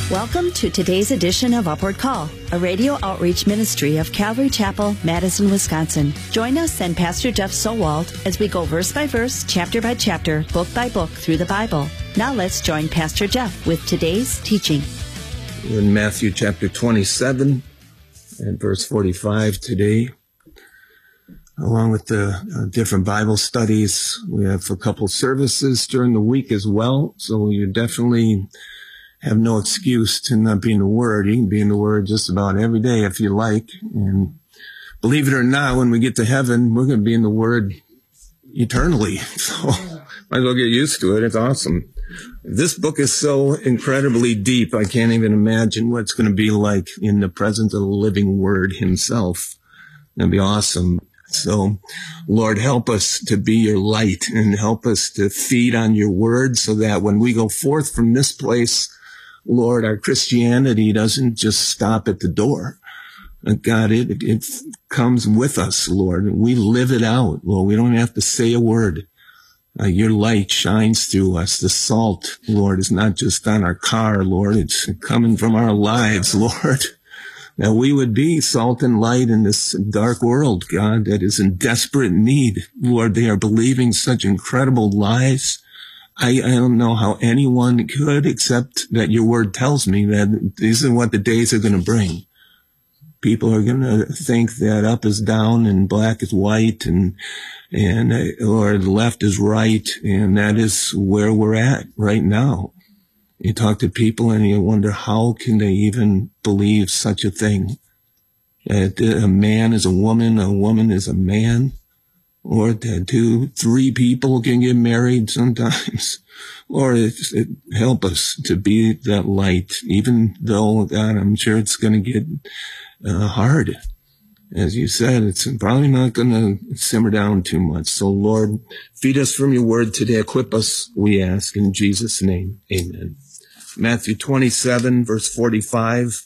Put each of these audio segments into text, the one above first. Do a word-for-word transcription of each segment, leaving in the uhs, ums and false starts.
Welcome to today's edition of Upward Call, a radio outreach ministry of Calvary Chapel, Madison, Wisconsin. Join us and Pastor Jeff Sowald as we go verse by verse, chapter by chapter, book by book through the Bible. Now let's join Pastor Jeff with today's teaching. We're in Matthew chapter twenty-seven and verse forty-five today. Along with the uh, different Bible studies, we have a couple services during the week as well, so you definitely have no excuse to not be in the Word. You can be in the Word just about every day if you like. And believe it or not, when we get to heaven, we're going to be in the Word eternally. So might as well get used to it. It's awesome. This book is so incredibly deep, I can't even imagine what it's going to be like in the presence of the living Word himself. It'll be awesome. So, Lord, help us to be your light and help us to feed on your Word so that when we go forth from this place, Lord, our Christianity doesn't just stop at the door. God, it, it comes with us, Lord. We live it out, Lord. We don't have to say a word. Uh, your light shines through us. The salt, Lord, is not just on our car, Lord. It's coming from our lives, Lord. That we would be salt and light in this dark world, God, that is in desperate need. Lord, they are believing such incredible lies. I, I don't know how anyone could, except that your word tells me that these are what the days are going to bring. People are going to think that up is down and black is white and, and, or the left is right. And that is where we're at right now. You talk to people and you wonder, how can they even believe such a thing? That a man is a woman, a woman is a man. Or that two, three people can get married sometimes. Or it, it, help us to be that light, even though, God, I'm sure it's going to get uh, hard. As you said, it's probably not going to simmer down too much. So, Lord, feed us from your word today. Equip us, we ask, in Jesus' name. Amen. Matthew twenty-seven, verse forty-five.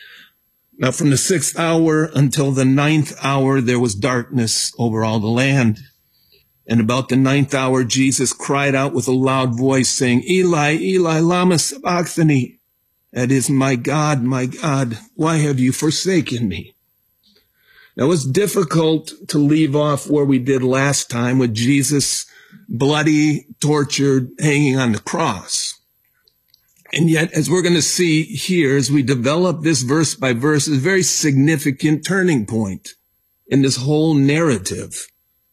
Now from the sixth hour until the ninth hour, there was darkness over all the land. And about the ninth hour, Jesus cried out with a loud voice, saying, Eli, Eli, lama sabachthani. That is, my God, my God, why have you forsaken me? Now it's difficult to leave off where we did last time with Jesus bloody, tortured, hanging on the cross. And yet, as we're going to see here, as we develop this verse by verse, is a very significant turning point in this whole narrative.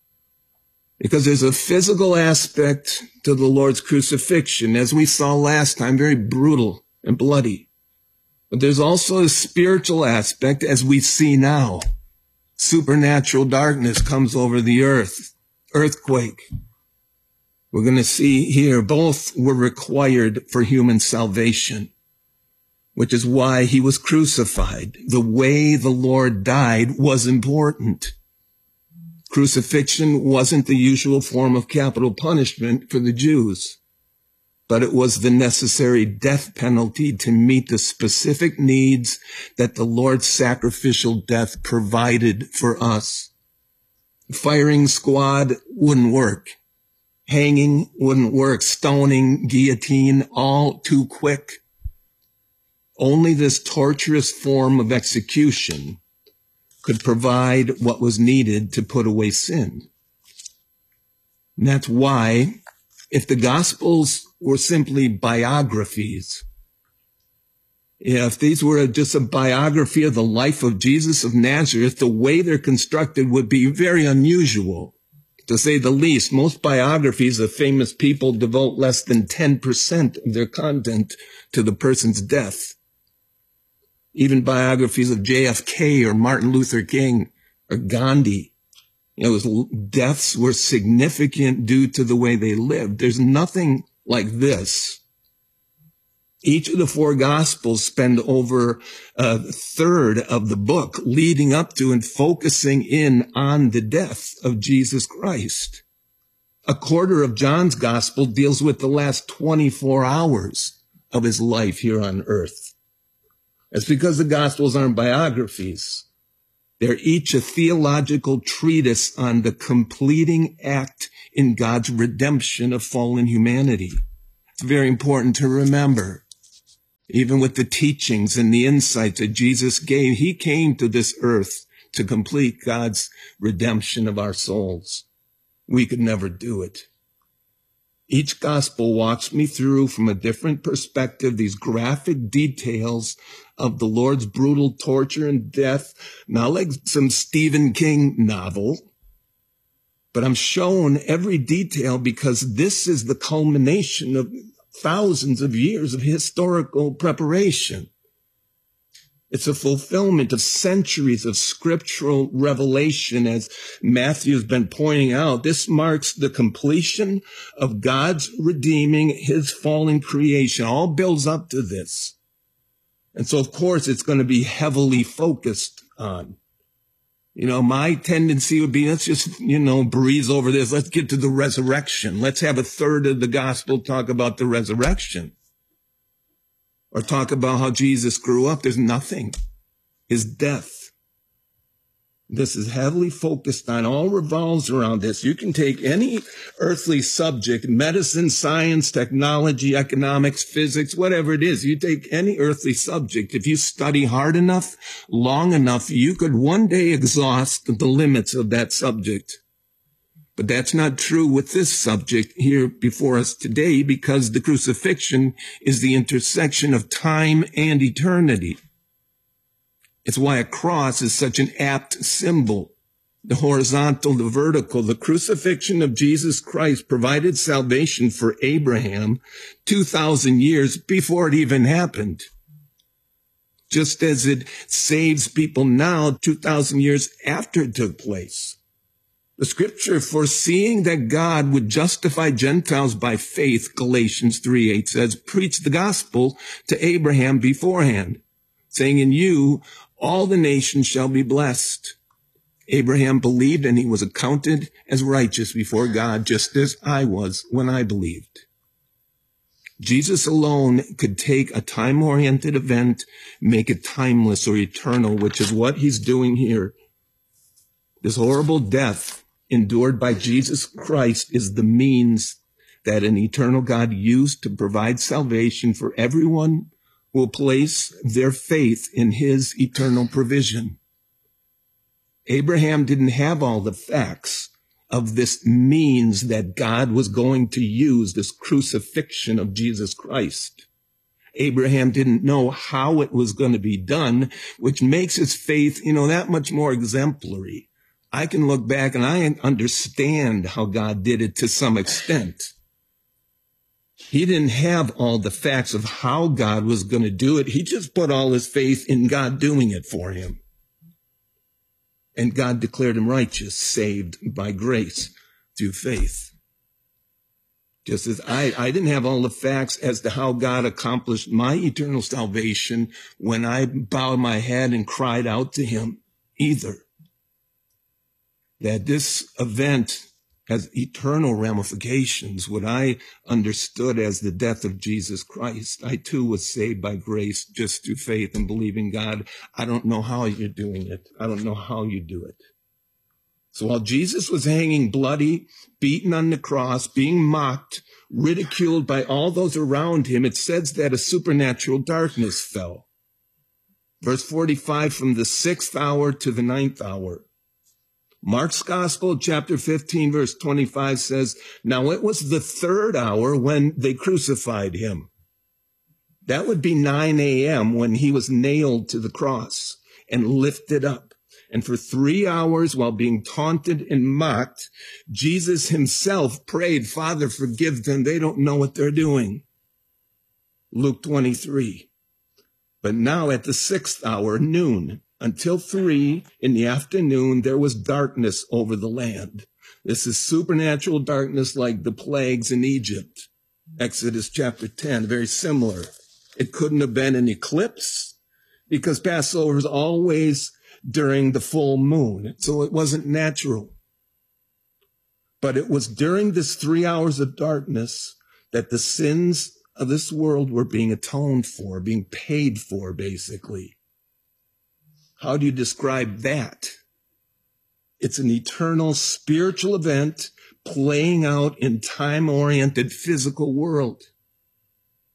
Because there's a physical aspect to the Lord's crucifixion, as we saw last time, very brutal and bloody. But there's also a spiritual aspect, as we see now. Supernatural darkness comes over the earth, earthquake. We're going to see here both were required for human salvation, which is why he was crucified. The way the Lord died was important. Crucifixion wasn't the usual form of capital punishment for the Jews, but it was the necessary death penalty to meet the specific needs that the Lord's sacrificial death provided for us. Firing squad wouldn't work. Hanging wouldn't work. Stoning, guillotine, all too quick. Only this torturous form of execution could provide what was needed to put away sin. And that's why, if the Gospels were simply biographies, if these were just a biography of the life of Jesus of Nazareth, the way they're constructed would be very unusual. To say the least, most biographies of famous people devote less than ten percent of their content to the person's death. Even biographies of J F K or Martin Luther King or Gandhi, you know, his deaths were significant due to the way they lived. There's nothing like this. Each of the four Gospels spend over a third of the book leading up to and focusing in on the death of Jesus Christ. A quarter of John's Gospel deals with the last twenty-four hours of his life here on earth. That's because the Gospels aren't biographies. They're each a theological treatise on the completing act in God's redemption of fallen humanity. It's very important to remember. Even with the teachings and the insights that Jesus gave, he came to this earth to complete God's redemption of our souls. We could never do it. Each gospel walks me through from a different perspective these graphic details of the Lord's brutal torture and death, not like some Stephen King novel, but I'm shown every detail because this is the culmination of thousands of years of historical preparation. It's a fulfillment of centuries of scriptural revelation, as Matthew's been pointing out. This marks the completion of God's redeeming his fallen creation. All builds up to this. And so, of course, it's going to be heavily focused on. You know, my tendency would be, let's just, you know, breeze over this. Let's get to the resurrection. Let's have a third of the gospel talk about the resurrection. Or talk about how Jesus grew up. There's nothing. His death. This is heavily focused on. All revolves around this. You can take any earthly subject, medicine, science, technology, economics, physics, whatever it is. You take any earthly subject. If you study hard enough, long enough, you could one day exhaust the limits of that subject. But that's not true with this subject here before us today, because the crucifixion is the intersection of time and eternity. It's why a cross is such an apt symbol. The horizontal, the vertical, the crucifixion of Jesus Christ provided salvation for Abraham two thousand years before it even happened. Just as it saves people now two thousand years after it took place. The scripture foreseeing that God would justify Gentiles by faith, Galatians three eight says, preach the gospel to Abraham beforehand, saying, in you all the nations shall be blessed. Abraham believed and he was accounted as righteous before God, just as I was when I believed. Jesus alone could take a time-oriented event, make it timeless or eternal, which is what he's doing here. This horrible death endured by Jesus Christ is the means that an eternal God used to provide salvation for everyone who will place their faith in his eternal provision. Abraham didn't have all the facts of this means that God was going to use, this crucifixion of Jesus Christ. Abraham didn't know how it was going to be done, which makes his faith, you know, that much more exemplary. I can look back and I understand how God did it to some extent. He didn't have all the facts of how God was going to do it. He just put all his faith in God doing it for him. And God declared him righteous, saved by grace through faith. Just as I, I didn't have all the facts as to how God accomplished my eternal salvation when I bowed my head and cried out to him either. That this event has eternal ramifications, what I understood as the death of Jesus Christ. I too was saved by grace just through faith and believing God. I don't know how you're doing it. I don't know how you do it. So while Jesus was hanging bloody, beaten on the cross, being mocked, ridiculed by all those around him, it says that a supernatural darkness fell. Verse forty-five, from the sixth hour to the ninth hour. Mark's Gospel, chapter fifteen, verse twenty-five says, now it was the third hour when they crucified him. That would be nine a.m. when he was nailed to the cross and lifted up. And for three hours while being taunted and mocked, Jesus himself prayed, Father, forgive them. They don't know what they're doing. Luke twenty-three. But now at the sixth hour, noon, until three in the afternoon, there was darkness over the land. This is supernatural darkness like the plagues in Egypt. Exodus chapter ten, very similar. It couldn't have been an eclipse because Passover is always during the full moon. So it wasn't natural. But it was during this three hours of darkness that the sins of this world were being atoned for, being paid for, basically. How do you describe that? It's an eternal spiritual event playing out in time-oriented physical world.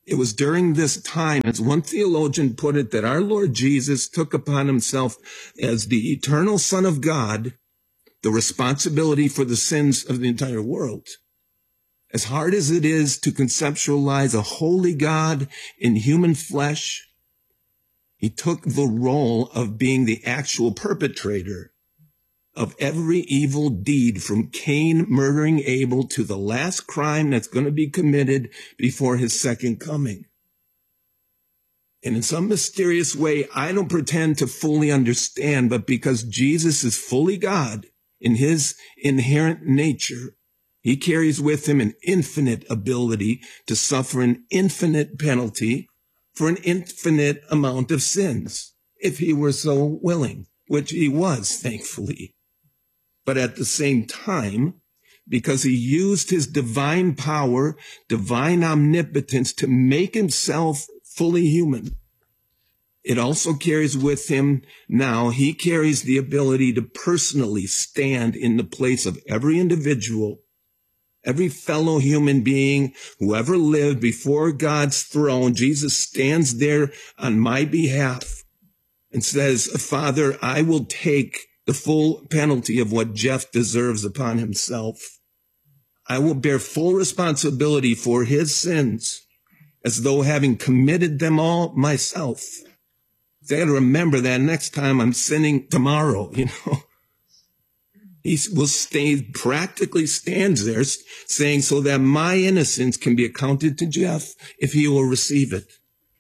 It was during this time, as one theologian put it, that our Lord Jesus took upon himself as the eternal Son of God, the responsibility for the sins of the entire world. As hard as it is to conceptualize a holy God in human flesh, he took the role of being the actual perpetrator of every evil deed, from Cain murdering Abel to the last crime that's going to be committed before his second coming. And in some mysterious way, I don't pretend to fully understand, but because Jesus is fully God in his inherent nature, he carries with him an infinite ability to suffer an infinite penalty for an infinite amount of sins, if he were so willing, which he was, thankfully. But at the same time, because he used his divine power, divine omnipotence to make himself fully human, it also carries with him now, he carries the ability to personally stand in the place of every individual, every fellow human being who ever lived before God's throne. Jesus stands there on my behalf and says, Father, I will take the full penalty of what Jeff deserves upon himself. I will bear full responsibility for his sins, as though having committed them all myself. I got to remember that next time I'm sinning tomorrow, you know. He will stay, practically stands there saying, so that my innocence can be accounted to Jeff if he will receive it.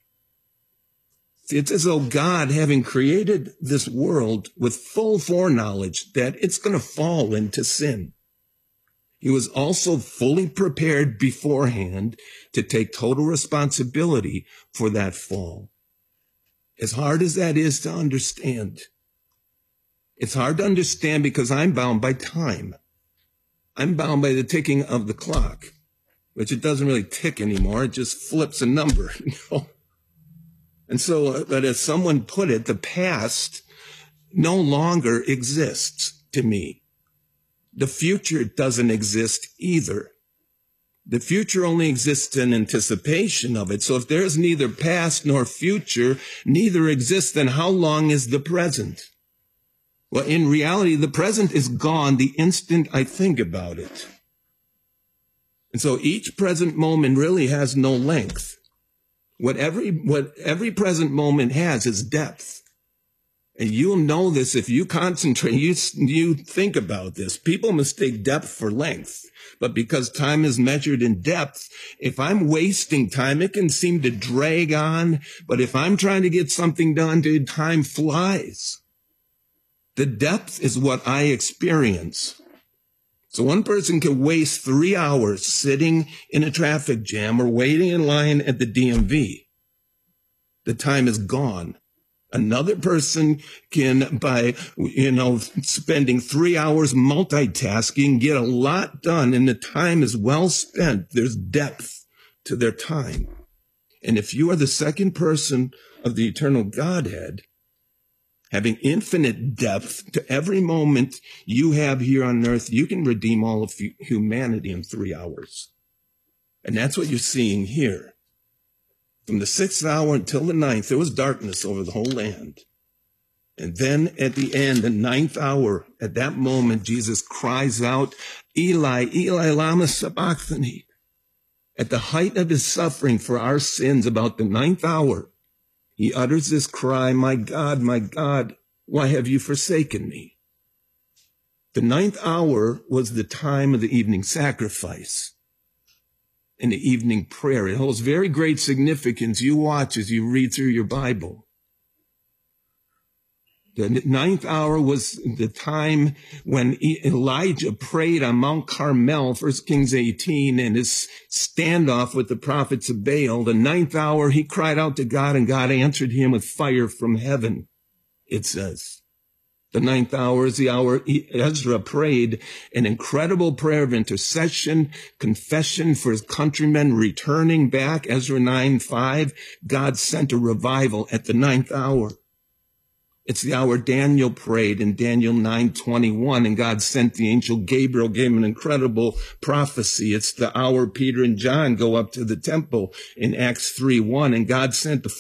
It's as though God, having created this world with full foreknowledge that it's going to fall into sin, he was also fully prepared beforehand to take total responsibility for that fall. As hard as that is to understand, it's hard to understand because I'm bound by time. I'm bound by the ticking of the clock, which it doesn't really tick anymore. It just flips a number, you know. And so, but as someone put it, the past no longer exists to me. The future doesn't exist either. The future only exists in anticipation of it. So if there's neither past nor future, neither exists, then how long is the present? Well, in reality, the present is gone the instant I think about it. And so each present moment really has no length. What every, what every present moment has is depth. And you'll know this if you concentrate, you, you think about this. People mistake depth for length. But because time is measured in depth, if I'm wasting time, it can seem to drag on. But if I'm trying to get something done, dude, time flies. The depth is what I experience. So one person can waste three hours sitting in a traffic jam or waiting in line at the D M V. The time is gone. Another person can, by, you know, spending three hours multitasking, get a lot done, and the time is well spent. There's depth to their time. And if you are the second person of the eternal Godhead, having infinite depth to every moment you have here on earth, you can redeem all of humanity in three hours. And that's what you're seeing here. From the sixth hour until the ninth, there was darkness over the whole land. And then at the end, the ninth hour, at that moment, Jesus cries out, Eli, Eli, lama sabachthani. At the height of his suffering for our sins, about the ninth hour, he utters this cry, my God, my God, why have you forsaken me? The ninth hour was the time of the evening sacrifice and the evening prayer. It holds very great significance. You watch as you read through your Bible. The ninth hour was the time when Elijah prayed on Mount Carmel, First Kings eighteen, and his standoff with the prophets of Baal. The ninth hour, he cried out to God, and God answered him with fire from heaven, it says. The ninth hour is the hour Ezra prayed an incredible prayer of intercession, confession for his countrymen returning back. Ezra nine five, God sent a revival at the ninth hour. It's the hour Daniel prayed in Daniel nine twenty-one, and God sent the angel Gabriel, gave him an incredible prophecy. It's the hour Peter and John go up to the temple in Acts three one, and God sent the